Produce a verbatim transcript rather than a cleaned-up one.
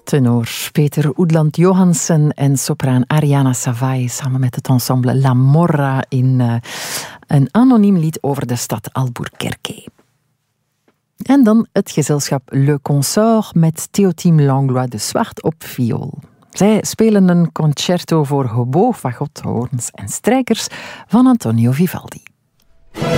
Tenor Peter Oudland Johansen en sopraan Ariana Savai samen met het ensemble La Morra in uh, een anoniem lied over de stad Albuquerque. En dan het gezelschap Le Consort met Théotime Langlois de Zwart op viool. Zij spelen een concerto voor hobo, fagot, hoorns en strijkers van Antonio Vivaldi.